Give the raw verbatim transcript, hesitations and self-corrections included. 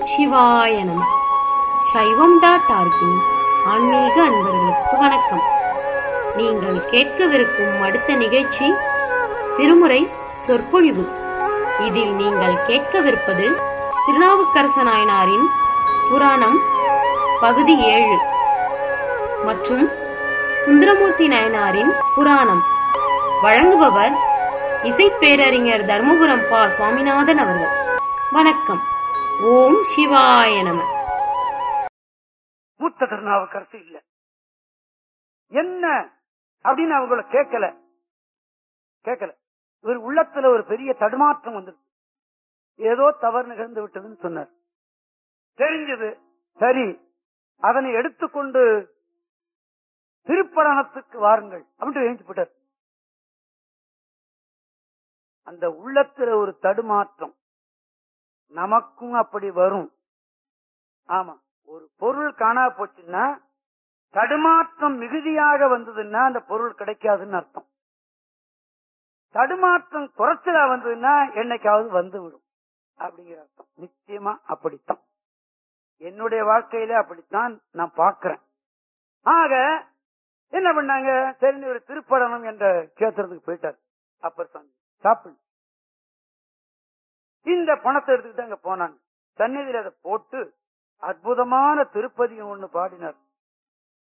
சிவாய நம. சைவம் டாட் ஆர்கின் ஆன்மீக அன்பர்களுக்கு வணக்கம். நீங்கள் கேட்கவிருக்கும் அடுத்த நிகழ்ச்சி திருமுறை சொற்பொழிவு. இதில் நீங்கள் கேட்கவிருப்பது திருநாவுக்கரசு நாயனாரின் புராணம் பகுதி ஏழு மற்றும் சுந்தரமூர்த்தி நாயனாரின் புராணம். வழங்குபவர் இசைப்பேரறிஞர் தர்மபுரம் பா சுவாமிநாதன் அவர்கள். வணக்கம். ஓம் சிவாய நம. மூத்த திருநாவுக்கரசு இல்ல என்ன அப்படின்னு அவங்கள கேட்கல கேட்கல இவர் உள்ளத்துல ஒரு பெரிய தடுமாற்றம் வந்தது. ஏதோ தவறு நிகழ்ந்து விட்டதுன்னு சொன்னார். தெரிஞ்சது. சரி, அதனை எடுத்துக்கொண்டு திருப்பரணத்துக்கு வாருங்கள் அப்படின்னு எழுந்து போட்டார். அந்த உள்ளத்துல ஒரு தடுமாற்றம் நமக்கும் அப்படி வரும். ஆமா, ஒரு பொருள் காணா போச்சுன்னா தடுமாற்றம் மிகுதியாக வந்ததுன்னா அந்த பொருள் கிடைக்காதுன்னு அர்த்தம். தடுமாற்றம் குறைச்சலா வந்ததுன்னா என்னைக்காவது வந்துவிடும் அப்படிங்கிற அர்த்தம். நிச்சயமா அப்படித்தான் என்னுடைய வாழ்க்கையில அப்படித்தான் நான் பார்க்கிறேன். ஆக என்ன பண்ணாங்க, சரி ஒரு திருப்படனம் என்ற கேத்திரத்துக்கு போயிட்டார். அப்பர் சாமி சாப்பிடு இந்த பணத்தை எடுத்துக்கிட்டு அங்க போனாங்க. சந்நிதியில அதை போட்டு அற்புதமான திருப்பதியும் ஒண்ணு பாடினார்.